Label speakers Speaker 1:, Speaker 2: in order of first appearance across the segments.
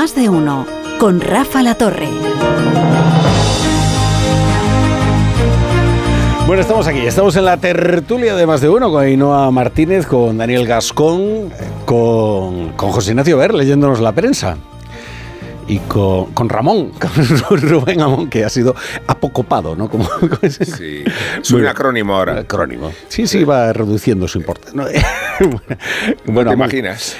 Speaker 1: Más de Uno, con Rafa La Torre.
Speaker 2: Bueno, estamos aquí, estamos en la tertulia de Más de Uno con Ainhoa Martínez, con Daniel Gascón, con José Ignacio Ver leyéndonos la prensa. Y con Ramón, con Rubén Amón, que ha sido apocopado, ¿no?
Speaker 3: Sí, es un acrónimo ahora.
Speaker 2: Acrónimo. Sí, va reduciendo su importancia. Bueno,
Speaker 3: ¿te imaginas?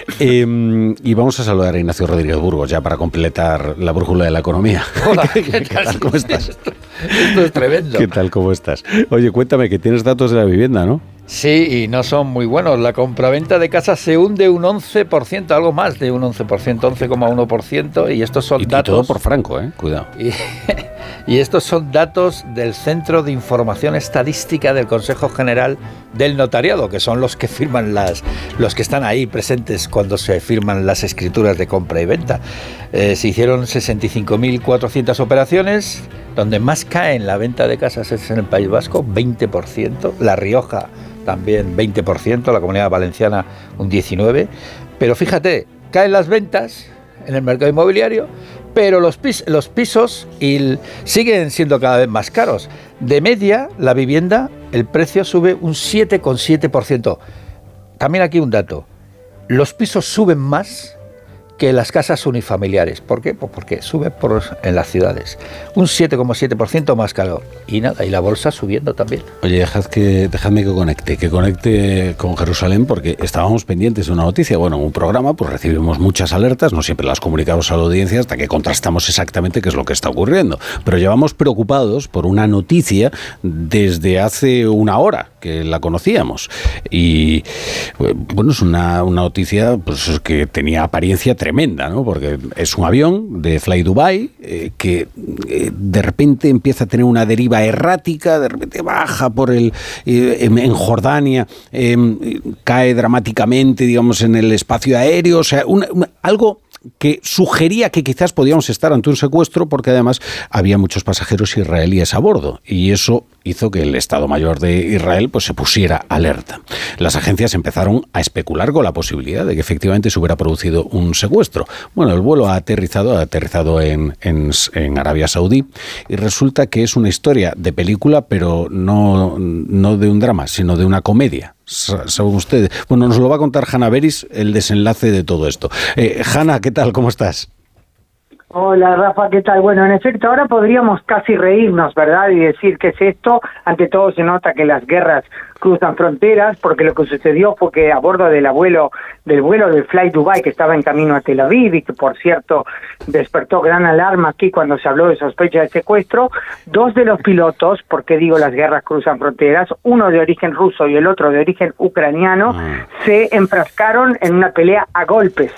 Speaker 2: Y vamos a saludar a Ignacio Rodríguez Burgos, ya para completar la brújula de la economía.
Speaker 4: Hola,
Speaker 2: ¿Qué tal? ¿Cómo estás?
Speaker 4: Esto es tremendo.
Speaker 2: ¿Qué tal? ¿Cómo estás? Oye, cuéntame, que tienes datos de la vivienda, ¿no?
Speaker 4: Sí, y no son muy buenos. La compraventa de casas se hunde un 11%, algo más de un 11%, 11,1%, y estos son datos...
Speaker 2: Y todo por franco, cuidado.
Speaker 4: Y estos son datos del Centro de Información Estadística del Consejo General del Notariado, que son los que firman los que están ahí presentes cuando se firman las escrituras de compra y venta. Se hicieron 65.400 operaciones, donde más cae en la venta de casas es en el País Vasco, 20%, La Rioja también 20%, la Comunidad Valenciana un 19%, pero fíjate, caen las ventas en el mercado inmobiliario, pero los pisos siguen siendo cada vez más caros. De media, la vivienda, el precio sube un 7,7%. También aquí un dato, los pisos suben más que las casas unifamiliares. ¿Por qué? Pues porque sube en las ciudades. Un 7,7% más caro. Y nada, y la bolsa subiendo también.
Speaker 2: Oye, dejadme que conecte con Jerusalén, porque estábamos pendientes de una noticia. Bueno, en un programa pues recibimos muchas alertas, no siempre las comunicamos a la audiencia hasta que contrastamos exactamente qué es lo que está ocurriendo. Pero llevamos preocupados por una noticia desde hace una hora que la conocíamos. Y bueno, es una noticia pues que tenía apariencia tremenda, ¿no? Porque es un avión de Fly Dubai que de repente empieza a tener una deriva errática, de repente baja en Jordania, cae dramáticamente, digamos, en el espacio aéreo, o sea, algo que sugería que quizás podíamos estar ante un secuestro, porque además había muchos pasajeros israelíes a bordo, y eso hizo que el Estado Mayor de Israel pues se pusiera alerta. Las agencias empezaron a especular con la posibilidad de que efectivamente se hubiera producido un secuestro. Bueno, el vuelo ha aterrizado en Arabia Saudí, y resulta que es una historia de película, pero no de un drama, sino de una comedia. ¿Saben ustedes? Bueno, nos lo va a contar Hanna Beris, el desenlace de todo esto. Hanna, ¿qué tal? ¿Cómo estás?
Speaker 5: Hola, Rafa, ¿qué tal? Bueno, en efecto, ahora podríamos casi reírnos, ¿verdad? Y decir qué es esto. Ante todo se nota que las guerras cruzan fronteras, porque lo que sucedió fue que a bordo del vuelo del Fly Dubai, que estaba en camino a Tel Aviv, y que por cierto despertó gran alarma aquí cuando se habló de sospecha de secuestro, dos de los pilotos, porque digo las guerras cruzan fronteras, uno de origen ruso y el otro de origen ucraniano, se enfrascaron en una pelea a golpes.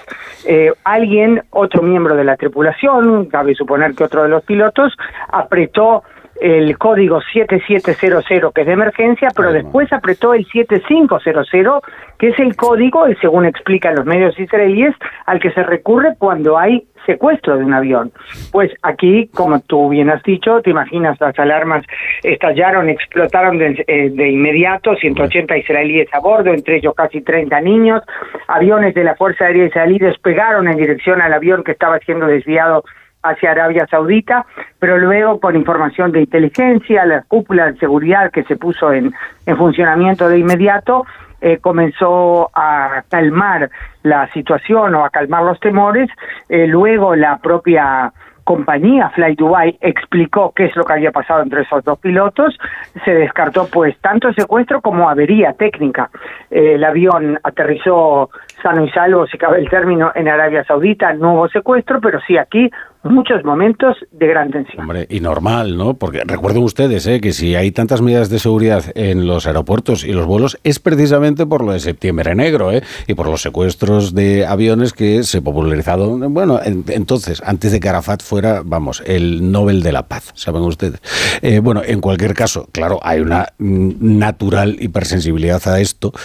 Speaker 5: Otro miembro de la tripulación, cabe suponer que otro de los pilotos, apretó el código 7700, que es de emergencia, pero después apretó el 7500, que es el código, y según explican los medios israelíes, al que se recurre cuando hay secuestro de un avión. Pues aquí, como tú bien has dicho, te imaginas, las alarmas estallaron, explotaron de inmediato, 180 israelíes a bordo, entre ellos casi 30 niños. Aviones de la Fuerza Aérea Israelí despegaron en dirección al avión que estaba siendo desviado hacia Arabia Saudita, pero luego, por información de inteligencia, la cúpula de seguridad que se puso en funcionamiento de inmediato, comenzó a calmar la situación o a calmar los temores. Luego la propia compañía Fly Dubai explicó qué es lo que había pasado entre esos dos pilotos. Se descartó pues tanto secuestro como avería técnica. El avión aterrizó sano y salvo, si cabe el término, en Arabia Saudita. No hubo secuestro, pero sí aquí muchos momentos de gran tensión.
Speaker 2: Hombre, y normal, ¿no? Porque recuerden ustedes que si hay tantas medidas de seguridad en los aeropuertos y los vuelos es precisamente por lo de Septiembre Negro, y por los secuestros de aviones que se popularizaron, bueno, entonces, antes de que Arafat fuera, vamos, el Nobel de la Paz, ¿saben ustedes? Bueno, en cualquier caso, claro, hay una natural hipersensibilidad a esto,